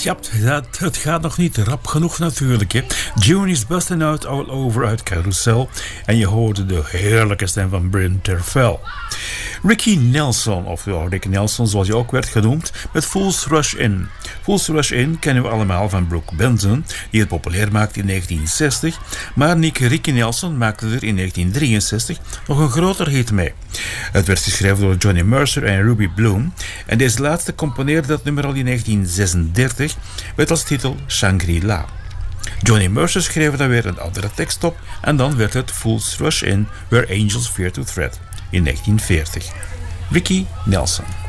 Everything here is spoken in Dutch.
Ja, het gaat nog niet rap genoeg natuurlijk. Hè. June is busting out all over uit Carousel. En je hoorde de heerlijke stem van Bryn Terfel. Ricky Nelson, oftewel Rick Nelson zoals hij ook werd genoemd, met Fools Rush In. Fools Rush In kennen we allemaal van Brooke Benton, die het populair maakte in 1960. Maar Ricky Nelson maakte er in 1963 nog een groter hit mee. Het werd geschreven door Johnny Mercer en Ruby Bloom. En deze laatste componeerde dat nummer al in 1936 met als titel Shangri-La. Johnny Mercer schreef dan weer een andere tekst op en dan werd het Fools Rush In, Where Angels Fear to Tread in 1940. Ricky Nelson.